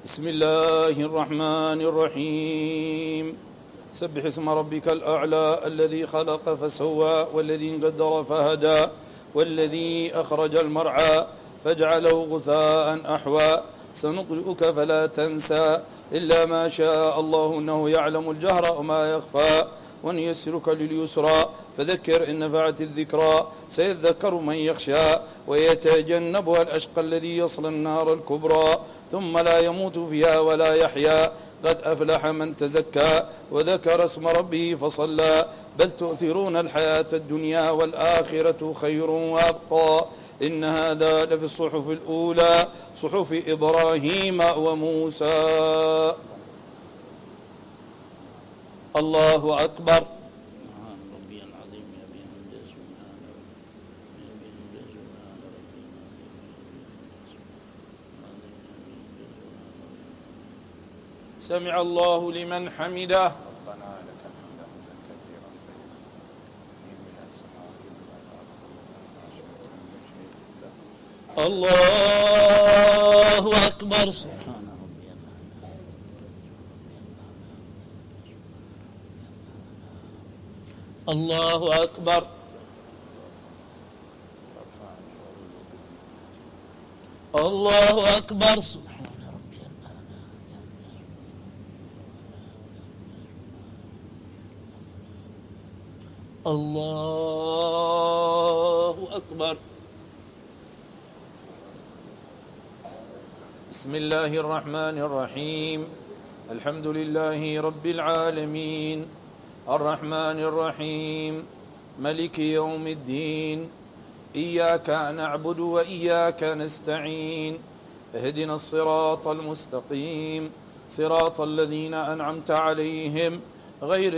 بسم الله الرحمن الرحيم. سبح اسم ربك الأعلى الذي خلق فسوى والذي قدر فهدى والذي أخرج المرعى فاجعله غثاء أحوى سنقرئك فلا تنسى إلا ما شاء الله إنه يعلم الجهر وما يخفى ونيسرك لليسرى فذكر إن نفعت الذكرى سيذكر من يخشى ويتجنبها الأشقى الذي يصلى النار الكبرى ثم لا يموت فيها ولا يحيا قد أفلح من تزكى وذكر اسم ربه فصلى بل تؤثرون الحياة الدنيا والآخرة خير وأبقى إن هذا لفي الصحف الأولى صحف إبراهيم وموسى. الله أكبر. سمع الله لمن حمده. الله أكبر. الله أكبر. الله أكبر. الله أكبر. بسم الله الرحمن الرحيم. الحمد لله رب العالمين الرحمن الرحيم ملك يوم الدين إياك نعبد وإياك نستعين اهدنا الصراط المستقيم صراط الذين أنعمت عليهم غير